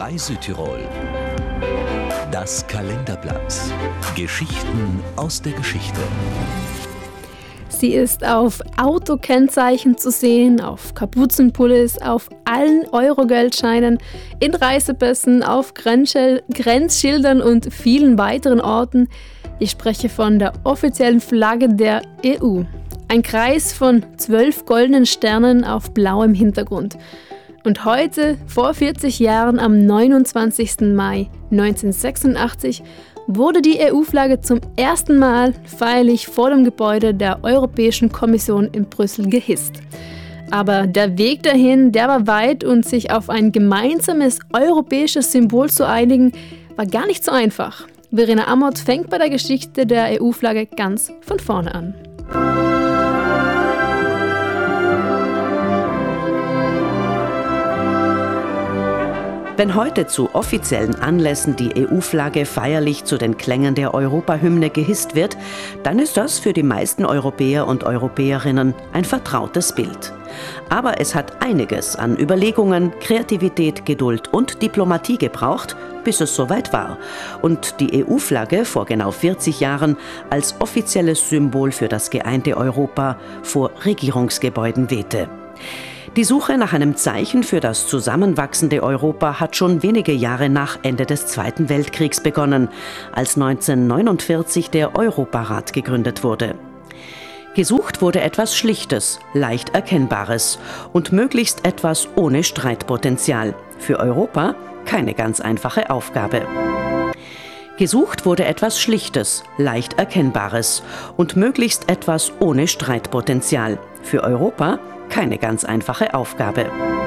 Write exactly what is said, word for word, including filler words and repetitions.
Frei Südtirol. Das Kalenderblatt. Geschichten aus der Geschichte. Sie ist auf Autokennzeichen zu sehen, auf Kapuzenpullis, auf allen Eurogeldscheinen, in Reisepässen, auf Grenzschil- Grenzschildern und vielen weiteren Orten. Ich spreche von der offiziellen Flagge der E U. Ein Kreis von zwölf goldenen Sternen auf blauem Hintergrund. Und heute, vor vierzig Jahren, am neunundzwanzigsten Mai neunzehnhundertsechsundachtzig, wurde die E U-Flagge zum ersten Mal feierlich vor dem Gebäude der Europäischen Kommission in Brüssel gehisst. Aber der Weg dahin, der war weit und sich auf ein gemeinsames europäisches Symbol zu einigen, war gar nicht so einfach. Verena Amott fängt bei der Geschichte der E U-Flagge ganz von vorne an. Wenn heute zu offiziellen Anlässen die E U-Flagge feierlich zu den Klängen der Europahymne gehisst wird, dann ist das für die meisten Europäer und Europäerinnen ein vertrautes Bild. Aber es hat einiges an Überlegungen, Kreativität, Geduld und Diplomatie gebraucht, bis es soweit war und die E U-Flagge vor genau vierzig Jahren als offizielles Symbol für das geeinte Europa vor Regierungsgebäuden wehte. Die Suche nach einem Zeichen für das zusammenwachsende Europa hat schon wenige Jahre nach Ende des Zweiten Weltkriegs begonnen, als neunzehnhundertneunundvierzig der Europarat gegründet wurde. Gesucht wurde etwas Schlichtes, leicht Erkennbares und möglichst etwas ohne Streitpotenzial. Für Europa keine ganz einfache Aufgabe. Gesucht wurde etwas Schlichtes, leicht Erkennbares und möglichst etwas ohne Streitpotenzial. Für Europa keine ganz einfache Aufgabe.